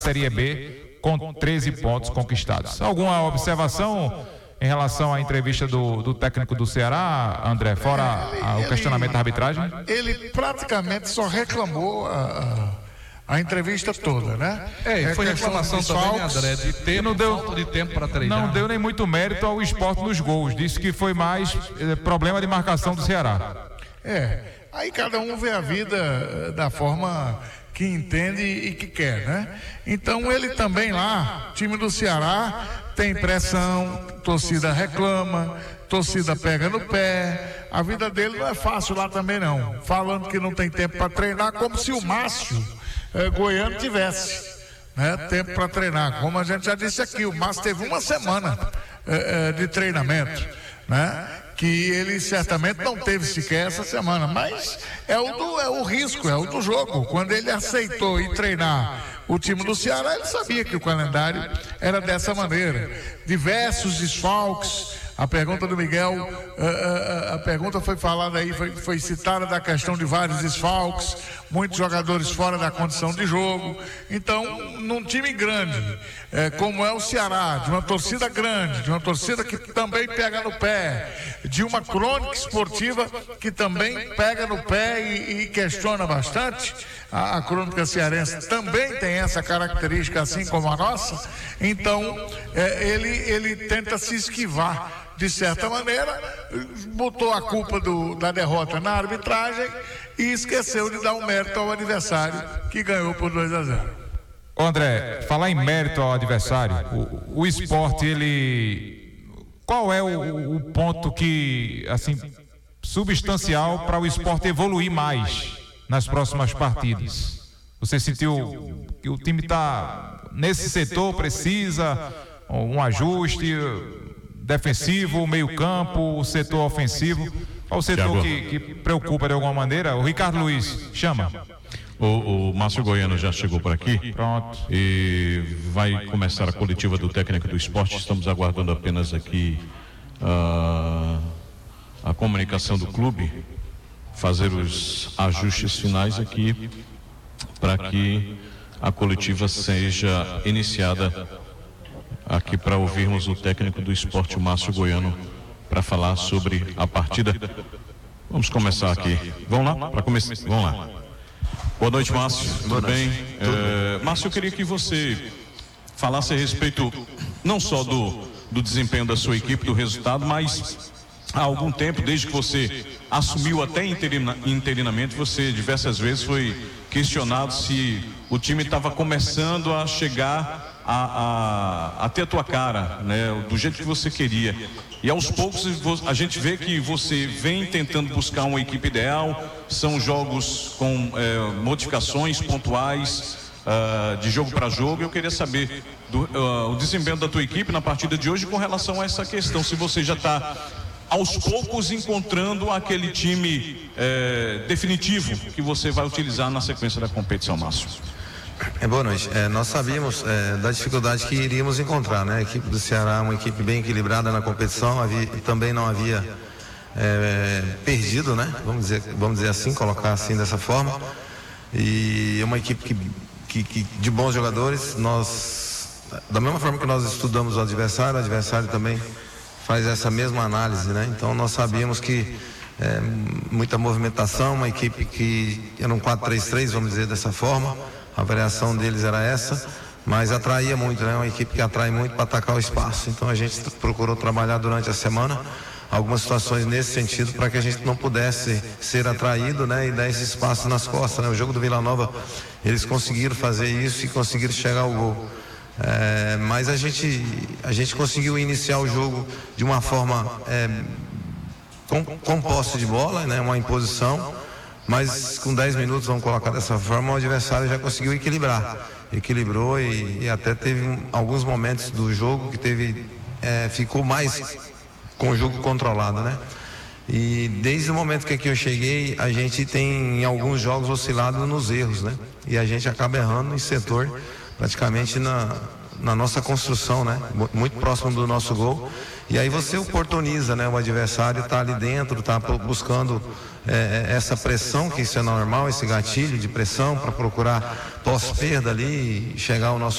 Série B com 13 pontos conquistados. Alguma observação em relação à entrevista do técnico do Ceará, André, fora o questionamento da arbitragem? Ele praticamente só reclamou a entrevista toda, né? Foi reclamação também, André, de tempo, não deu, falta de tempo para treinar. Não deu nem muito mérito ao Sport nos gols, disse que foi mais problema de marcação do Ceará. Aí cada um vê a vida da forma que entende e que quer, né? Então ele também lá, time do Ceará, tem pressão, torcida reclama, torcida pega no pé, a vida dele não é fácil lá também não, falando que não tem tempo para treinar, como se o Márcio Goiano tivesse, né, tempo para treinar, como a gente já disse aqui, o Márcio teve uma semana de treinamento, né? Que ele certamente não teve sequer essa semana, mas é o risco, é o do jogo. Quando ele aceitou ir treinar o time do Ceará, ele sabia que o calendário era dessa maneira. Diversos desfalques. A pergunta do Miguel, a pergunta foi falada aí, foi citada da questão de vários desfalques, muitos jogadores fora da condição de jogo. Então, num time grande, como é o Ceará, de uma torcida grande, de uma torcida que também pega no pé, de uma crônica esportiva que também pega no pé e questiona bastante, a crônica cearense também tem essa característica, assim como a nossa. Então, ele tenta se esquivar de certa maneira, botou a culpa da derrota na arbitragem e esqueceu de dar um mérito ao adversário, que ganhou por 2-0. André, falar em mérito ao adversário, o Sport, qual é o ponto que, assim, substancial para o Sport evoluir mais nas próximas partidas? Você sentiu que o time está nesse setor, precisa um ajuste defensivo, meio campo, o setor ofensivo? Qual o setor que preocupa de alguma maneira? O Ricardo Luiz, chama. O Márcio Goiano já chegou por aqui. Pronto. E vai começar a coletiva do técnico do Sport. Estamos aguardando apenas aqui a comunicação do clube, fazer os ajustes finais aqui para que a coletiva seja iniciada aqui para ouvirmos o técnico do Sport, o Márcio Goiano, para falar sobre a partida. Vamos começar aqui. Vamos lá? Para começar. Vamos lá. Boa noite, Márcio. Tudo bem? Márcio, eu queria que você falasse a respeito não só do desempenho da sua equipe, do resultado, mas há algum tempo, desde que você assumiu até interinamente, você diversas vezes foi questionado se o time estava começando a chegar a ter a tua cara, né, do jeito que você queria. E aos poucos a gente vê que você vem tentando buscar uma equipe ideal. São jogos com modificações pontuais de jogo para jogo. Eu queria saber o desempenho da tua equipe na partida de hoje com relação a essa questão, se você já está aos poucos encontrando aquele time definitivo que você vai utilizar na sequência da competição, Márcio. Boa noite. Nós sabíamos da dificuldade que iríamos encontrar, né? A equipe do Ceará é uma equipe bem equilibrada na competição, também não havia perdido, né? Vamos dizer assim, colocar assim dessa forma. E é uma equipe que de bons jogadores. Nós, da mesma forma que nós estudamos o adversário também faz essa mesma análise, né? Então nós sabíamos que muita movimentação, uma equipe que era um 4-3-3, vamos dizer dessa forma. A variação deles era essa, mas atraía muito, né? Uma equipe que atrai muito para atacar o espaço. Então a gente procurou trabalhar durante a semana algumas situações nesse sentido para que a gente não pudesse ser atraído, né? E dar esse espaço nas costas, né? O jogo do Vila Nova, eles conseguiram fazer isso e conseguiram chegar ao gol. Mas a gente conseguiu iniciar o jogo de uma forma com posse de bola, né? Uma imposição. Mas com 10 minutos, vamos colocar dessa forma, o adversário já conseguiu equilibrou e até teve alguns momentos do jogo que ficou mais com o jogo controlado, né? E desde o momento que aqui eu cheguei, a gente tem em alguns jogos oscilado nos erros, né? E a gente acaba errando em setor praticamente na nossa construção, né? Muito próximo do nosso gol. E aí você oportuniza, né? O adversário está ali dentro, está buscando essa pressão, que isso é normal, esse gatilho de pressão para procurar pós-perda ali e chegar ao nosso